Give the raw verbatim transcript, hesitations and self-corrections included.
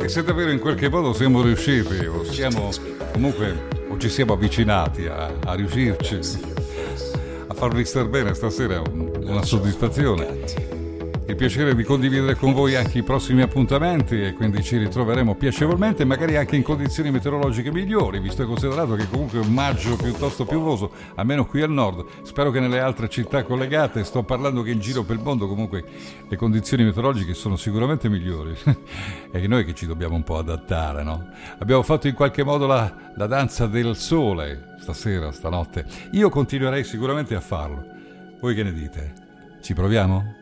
E se davvero in qualche modo siamo riusciti, o siamo comunque, o ci siamo avvicinati a, a riuscirci, a farvi star bene stasera, è un, una soddisfazione. Il piacere di condividere con voi anche i prossimi appuntamenti, e quindi ci ritroveremo piacevolmente, magari anche in condizioni meteorologiche migliori, visto e considerato che comunque è un maggio piuttosto piovoso, almeno qui al nord. Spero che nelle altre città collegate, sto parlando che in giro per il mondo comunque le condizioni meteorologiche sono sicuramente migliori. E noi che ci dobbiamo un po' adattare, no? Abbiamo fatto in qualche modo la, la danza del sole stasera, stanotte. Io continuerei sicuramente a farlo. Voi che ne dite? Ci proviamo?